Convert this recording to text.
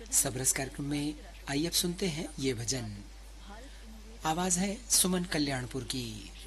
सबरस कार्यक्रम में आइए अब सुनते हैं ये भजन। आवाज है सुमन कल्याणपुर की।